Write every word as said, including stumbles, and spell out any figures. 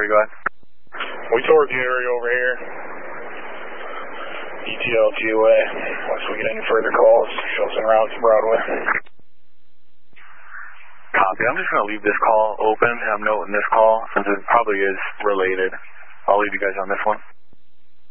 for you, go ahead. We tore the area over here. E T L G O A. Once we get any further calls, show us en route to Broadway. Copy. I'm just going to leave this call open. I'm noting this call since it probably is related. I'll leave you guys on this one.